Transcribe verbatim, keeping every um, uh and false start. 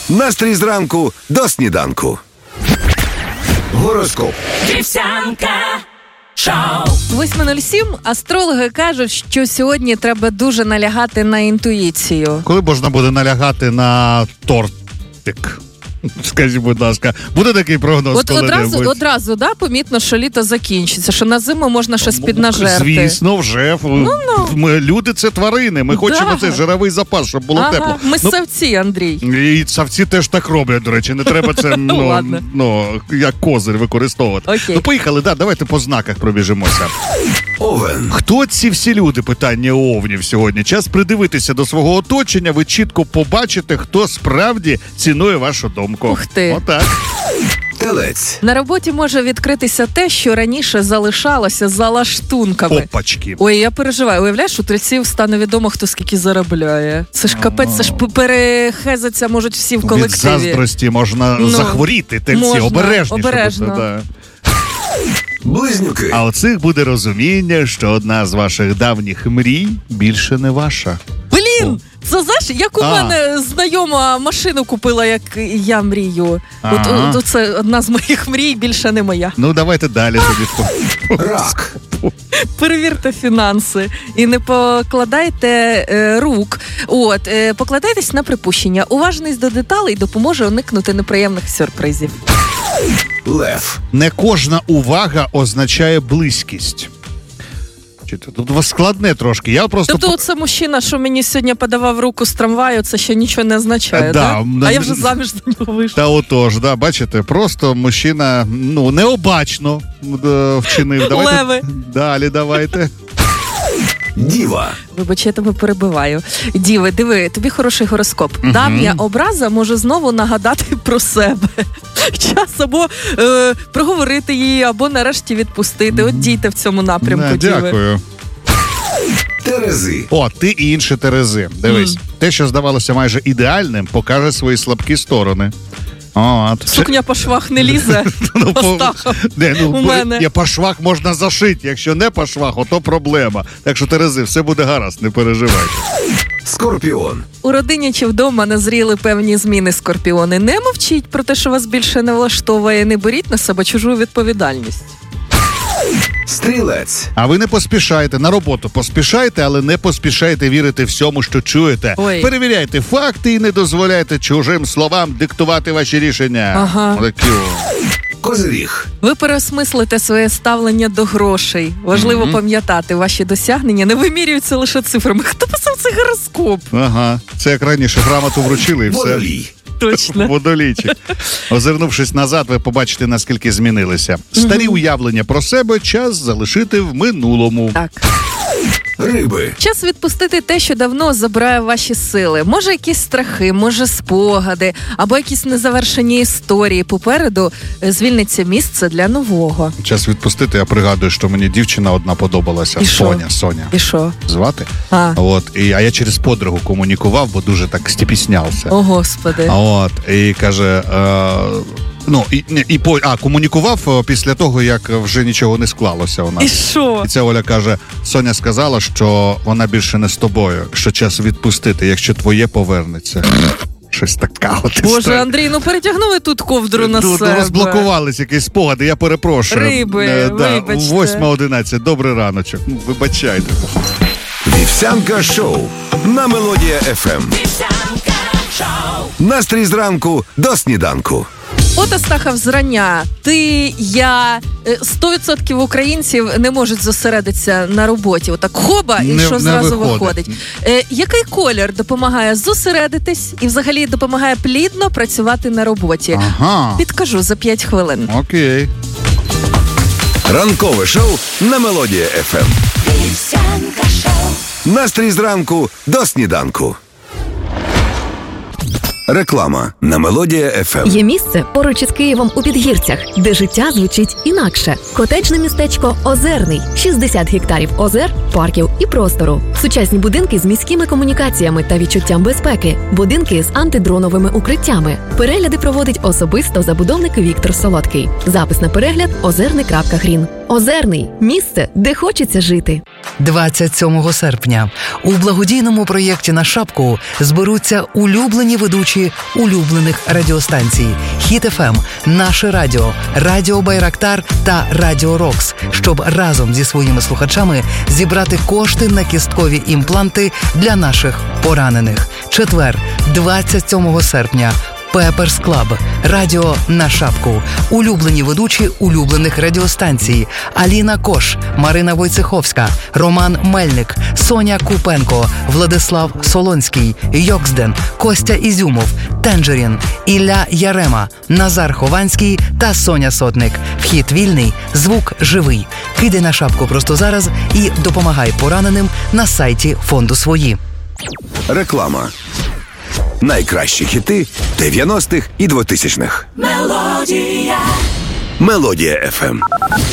Настрій зранку до сніданку. Гороскоп. Вівсянка шоу. восьма нуль сім. Астрологи кажуть, що сьогодні треба дуже налягати на інтуїцію. Коли можна буде налягати на тортик? Скажіть, будь ласка, буде такий прогноз? От одразу, одразу, да, помітно, що літо закінчиться, що на зиму можна щось піднажерти. Звісно, вже. Ну, ну. Ми, люди – це тварини, ми да. хочемо цей жировий запас, щоб було ага, тепло. Ми ну, савці, Андрій. І савці теж так роблять, до речі, не треба це ну, ну, як козир використовувати. Окей. Ну, поїхали, да, давайте по знаках пробіжимося. Овен. Хто ці всі люди? Питання овнів сьогодні. Час придивитися до свого оточення, ви чітко побачите, хто справді цінує вашу думку. Ух ти. Отак. Телець. На роботі може відкритися те, що раніше залишалося за лаштунками. Опачки. Ой, я переживаю. Уявляєш, у тельців стане відомо, хто скільки заробляє. Це ж капець, це ж перехезаться можуть всі в колективі. Від заздрості можна ну, захворіти, тельці. Можна. Обережніше. Обережно. Да. Близнюки. А у цих буде розуміння, що одна з ваших давніх мрій більше не ваша. Блін! Це, знаєш, як у а. мене знайома машину купила, як я мрію. От, от, от це одна з моїх мрій, більше не моя. Ну, давайте далі тоді. Рак. Перевірте фінанси і не покладайте е, рук. От, е, покладайтесь на припущення. Уважність до деталей допоможе уникнути неприємних сюрпризів. Лев. Не кожна увага означає близькість. Тут складне трошки. Я просто... Тобто оце мужчина, що мені сьогодні подавав руку з трамваю, це ще нічого не означає, да, да? А я вже заміж за нього вийшла. Та отож, да, бачите, просто мужчина, ну, необачно вчинив. Давайте, Леви. Далі давайте. Діва. Вибач, я тебе перебиваю. Діви, диви, тобі хороший гороскоп. Угу. Давня образа може знову нагадати про себе. Час або е, проговорити її, або нарешті відпустити. От дійте в цьому напрямку, Не, Діви. Дякую. Терези. О, ти і інші Терези. Дивись, mm. те, що здавалося майже ідеальним, покаже свої слабкі сторони. От. Сукня по швах не лізе. ну, по, не, ну, у мене. Я по швах можна зашити, якщо не по швах, ото проблема. Так що, Терези, все буде гаразд, не переживайте. Скорпіон. У родині чи вдома назріли певні зміни, Скорпіони. Не мовчіть про те, що вас більше не влаштовує, не беріть на себе чужу відповідальність. Стрілець. А ви не поспішайте, на роботу поспішайте, але не поспішайте вірити всьому, що чуєте. Ой. Перевіряйте факти і не дозволяйте чужим словам диктувати ваші рішення. Ага. Такі. Козиріг. Ви переосмислите своє ставлення до грошей. Важливо mm-hmm. пам'ятати, ваші досягнення не вимірюються лише цифрами. Хто писав цей гороскоп? Ага, це як раніше грамоту вручили і все. Водолій. Точно. Водолійчик. Озирнувшись назад, ви побачите, наскільки змінилися. Старі mm-hmm. уявлення про себе час залишити в минулому. Так. Риби. Час відпустити те, що давно забирає ваші сили. Може, якісь страхи, може, спогади, або якісь незавершені історії. Попереду звільниться місце для нового. Час відпустити, я пригадую, що мені дівчина одна подобалася. І Соня. Шо? Соня. І що? Звати? А. От, і, а я через подругу комунікував, бо дуже так стіпіснявся. О, Господи. От, і каже... Е- Ну, і, і по, а, комунікував після того, як вже нічого не склалося у нас. І що? І ця Оля каже, Соня сказала, що вона більше не з тобою, що час відпустити, якщо твоє повернеться. Щось така от історія. Боже, Андрій, ну перетягнули тут ковдру на тут себе. Розблокувались якісь спогади, я перепрошую. Риби, е, да, вибачте. восьма одинадцять, добрий раночок. Ну, вибачайте. Вівсянка шоу на Мелодія еф ем. Вівсянка шоу. Настрій зранку до сніданку. От, Астахов, зрання. Ти, я, сто відсотків українців не можуть зосередитися на роботі. Отак хоба, і Не- що не зразу виходить. виходить. Е, який колір допомагає зосередитись і взагалі допомагає плідно працювати на роботі? Ага. Підкажу за п'ять хвилин. Окей. Ранкове шоу на Мелодія еф ем. Вівсянка шоу. Настрій зранку до сніданку. Реклама на Мелодія еф ем. Є місце поруч із Києвом у Підгірцях, де життя звучить інакше. Котеджне містечко Озерний. шістдесят гектарів озер, парків і простору. Сучасні будинки з міськими комунікаціями та відчуттям безпеки. Будинки з антидроновими укриттями. Перегляди проводить особисто забудовник Віктор Солодкий. Запис на перегляд озерний крапка грін. Озерний – місце, де хочеться жити. двадцять сьомого серпня у благодійному проєкті «На шапку» зберуться улюблені ведучі улюблених радіостанцій Хіт еф ем, Наше радіо, Радіо Байрактар та Радіо Рокс, щоб разом зі своїми слухачами зібрати кошти на кісткові імпланти для наших поранених. Четвер, двадцять сьомого серпня. Пеперс Клаб, радіо «На шапку», улюблені ведучі улюблених радіостанцій Аліна Кош, Марина Войцеховська, Роман Мельник, Соня Купенко, Владислав Солонський, Йоксден, Костя Ізюмов, Тенджерін, Ілля Ярема, Назар Хованський та Соня Сотник. Вхід вільний, звук живий. Кидай на шапку просто зараз і допомагай пораненим на сайті фонду «Свої». Реклама. Найкращі хіти дев'яностих і двотисячних. Мелодія. Мелодія еф ем.